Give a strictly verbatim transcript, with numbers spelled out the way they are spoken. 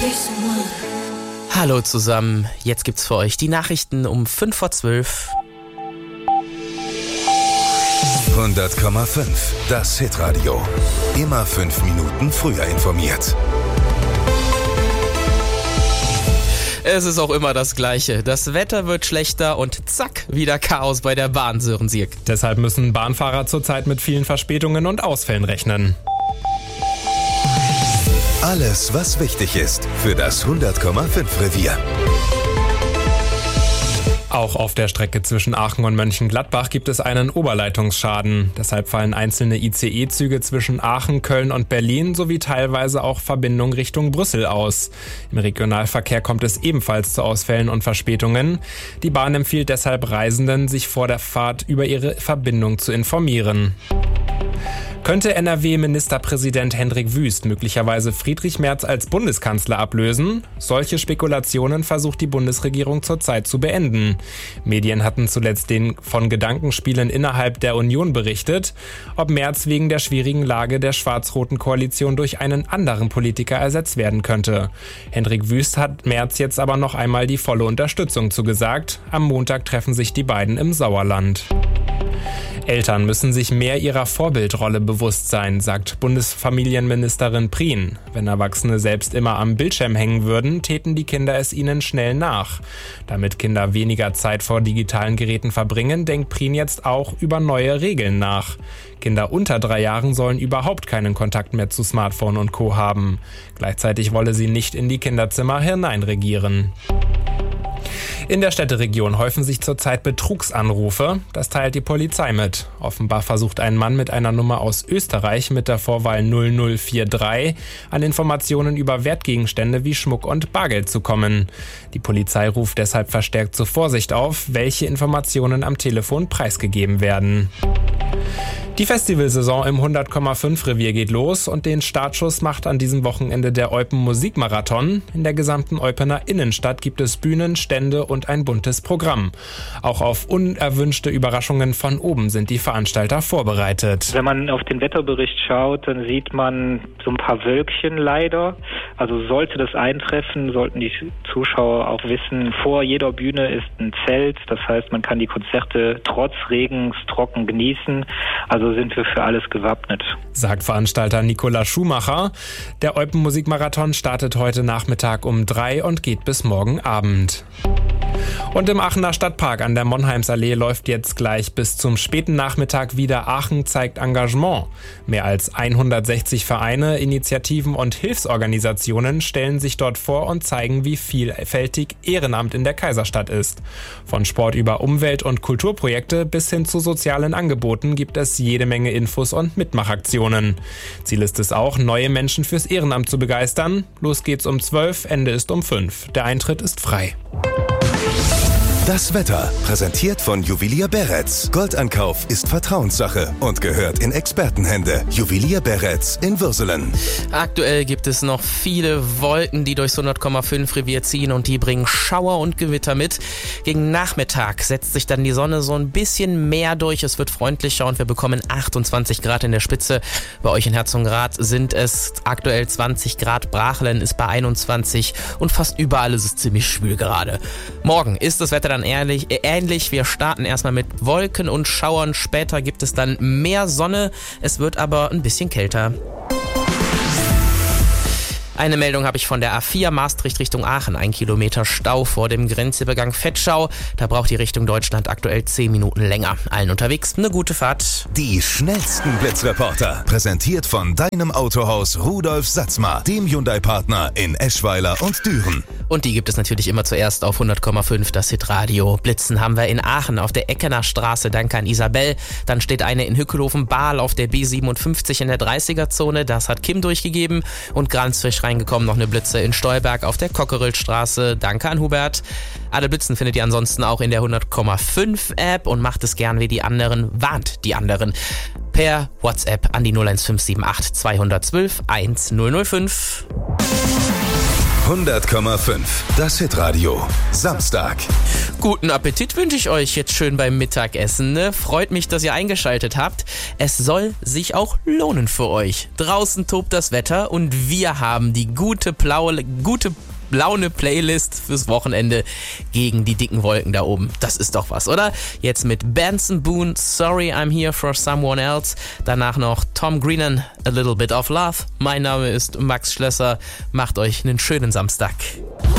Hallo zusammen, jetzt gibt's für euch die Nachrichten um fünf vor zwölf. hundert Komma fünf, das Hitradio. Immer fünf Minuten früher informiert. Es ist auch immer das Gleiche. Das Wetter wird schlechter und zack, wieder Chaos bei der Bahn, Sören Sierk. Deshalb müssen Bahnfahrer zurzeit mit vielen Verspätungen und Ausfällen rechnen. Alles, was wichtig ist für das hundert Komma fünf Revier. Auch auf der Strecke zwischen Aachen und Mönchengladbach gibt es einen Oberleitungsschaden. Deshalb fallen einzelne I C E-Züge zwischen Aachen, Köln und Berlin sowie teilweise auch Verbindungen Richtung Brüssel aus. Im Regionalverkehr kommt es ebenfalls zu Ausfällen und Verspätungen. Die Bahn empfiehlt deshalb Reisenden, sich vor der Fahrt über ihre Verbindung zu informieren. Könnte N R W-Ministerpräsident Hendrik Wüst möglicherweise Friedrich Merz als Bundeskanzler ablösen? Solche Spekulationen versucht die Bundesregierung zurzeit zu beenden. Medien hatten zuletzt den von Gedankenspielen innerhalb der Union berichtet, ob Merz wegen der schwierigen Lage der schwarz-roten Koalition durch einen anderen Politiker ersetzt werden könnte. Hendrik Wüst hat Merz jetzt aber noch einmal die volle Unterstützung zugesagt. Am Montag treffen sich die beiden im Sauerland. Eltern müssen sich mehr ihrer Vorbildrolle bewusst sein, sagt Bundesfamilienministerin Prien. Wenn Erwachsene selbst immer am Bildschirm hängen würden, täten die Kinder es ihnen schnell nach. Damit Kinder weniger Zeit vor digitalen Geräten verbringen, denkt Prien jetzt auch über neue Regeln nach. Kinder unter drei Jahren sollen überhaupt keinen Kontakt mehr zu Smartphone und Co. haben. Gleichzeitig wolle sie nicht in die Kinderzimmer hineinregieren. In der Städteregion häufen sich zurzeit Betrugsanrufe. Das teilt die Polizei mit. Offenbar versucht ein Mann mit einer Nummer aus Österreich mit der Vorwahl null null vier drei an Informationen über Wertgegenstände wie Schmuck und Bargeld zu kommen. Die Polizei ruft deshalb verstärkt zur Vorsicht auf, welche Informationen am Telefon preisgegeben werden. Die Festivalsaison im hundert Komma fünf Revier geht los und den Startschuss macht an diesem Wochenende der Eupen Musikmarathon. In der gesamten Eupener Innenstadt gibt es Bühnen, Stände und ein buntes Programm. Auch auf unerwünschte Überraschungen von oben sind die Veranstalter vorbereitet. Wenn man auf den Wetterbericht schaut, dann sieht man so ein paar Wölkchen leider. Also sollte das eintreffen, sollten die Zuschauer auch wissen, vor jeder Bühne ist ein Zelt. Das heißt, man kann die Konzerte trotz Regens trocken genießen. Also sind wir für alles gewappnet. Sagt Veranstalter Nicola Schumacher. Der Eupen Musikmarathon startet heute Nachmittag um drei und geht bis morgen Abend. Und im Aachener Stadtpark an der Monheimsallee läuft jetzt gleich bis zum späten Nachmittag wieder Aachen zeigt Engagement. Mehr als hundertsechzig Vereine, Initiativen und Hilfsorganisationen stellen sich dort vor und zeigen, wie vielfältig Ehrenamt in der Kaiserstadt ist. Von Sport über Umwelt- und Kulturprojekte bis hin zu sozialen Angeboten gibt es jede Menge Infos und Mitmachaktionen. Ziel ist es auch, neue Menschen fürs Ehrenamt zu begeistern. Los geht's um zwölf, Ende ist um fünf. Der Eintritt ist frei. Das Wetter, präsentiert von Juwelier Beretz. Goldankauf ist Vertrauenssache und gehört in Expertenhände. Juwelier Beretz in Würselen. Aktuell gibt es noch viele Wolken, die durchs hundert Komma fünf Revier ziehen und die bringen Schauer und Gewitter mit. Gegen Nachmittag setzt sich dann die Sonne so ein bisschen mehr durch. Es wird freundlicher und wir bekommen achtundzwanzig Grad in der Spitze. Bei euch in Herzogenrath sind es aktuell zwanzig Grad. Brachlen ist bei einundzwanzig und fast überall ist es ziemlich schwül gerade. Morgen ist das Wetter dann Ehrlich, äh, ähnlich. Wir starten erstmal mit Wolken und Schauern. Später gibt es dann mehr Sonne. Es wird aber ein bisschen kälter. Eine Meldung habe ich von der A vier Maastricht Richtung Aachen. Ein Kilometer Stau vor dem Grenzübergang Vetschau. Da braucht die Richtung Deutschland aktuell zehn Minuten länger. Allen unterwegs eine gute Fahrt. Die schnellsten Blitzreporter. Präsentiert von deinem Autohaus Rudolf Satzmar, dem Hyundai-Partner in Eschweiler und Düren. Und die gibt es natürlich immer zuerst auf hundert Komma fünf, das Hitradio. Blitzen haben wir in Aachen auf der Eckener Straße, danke an Isabel. Dann steht eine in Hückelhofen-Bahl auf der B siebenundfünfzig in der dreißiger-Zone. Das hat Kim durchgegeben. Und ganz frisch reingekommen noch eine Blitze in Stolberg auf der Cockerillstraße. Danke an Hubert. Alle Blitzen findet ihr ansonsten auch in der hundert Komma fünf App und macht es gern wie die anderen, warnt die anderen. Per WhatsApp an die null eins fünf sieben acht zwei eins zwei eins null null fünf. hundert Komma fünf, das Hitradio. Samstag. Guten Appetit wünsche ich euch jetzt schön beim Mittagessen. Ne? Freut mich, dass ihr eingeschaltet habt. Es soll sich auch lohnen für euch. Draußen tobt das Wetter und wir haben die gute, blaue, gute Laune-Playlist fürs Wochenende gegen die dicken Wolken da oben. Das ist doch was, oder? Jetzt mit Benson Boone, Sorry I'm Here for Someone Else. Danach noch Tom Greenan, A Little Bit of Love. Mein Name ist Max Schlösser. Macht euch einen schönen Samstag.